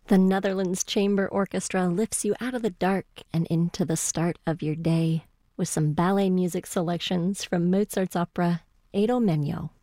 The Netherlands Chamber Orchestra lifts you out of the dark and into the start of your day with some ballet music selections from Mozart's opera Idomeneo.